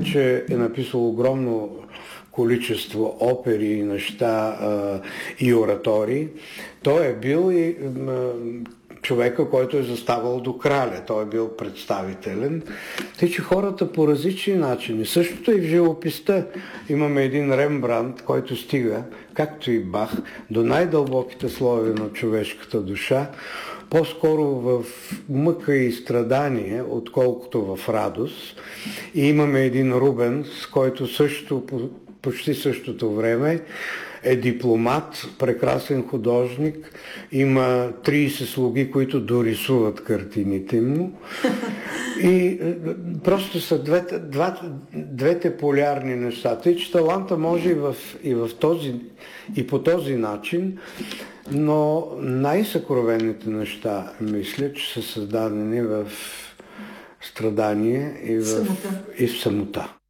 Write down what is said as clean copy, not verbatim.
че е написал огромно количество опери и неща и оратории. Той е бил и човека, който е заставал до краля. Той е бил представителен. Тъй, че хората по различни начини. Същото и в живописта. Имаме един Рембрандт, който стига, както и Бах, до най-дълбоките слоеве на човешката душа, по-скоро в мъка и страдание, отколкото в радост. И имаме един Рубенс, който също почти същото време е дипломат, прекрасен художник, има 30 слуги, които дорисуват картините му. И просто са двете полярни неща. Тъй, че таланта може и по този начин, но най-съкровените неща, мисля, че са създадени в страдание и в самота.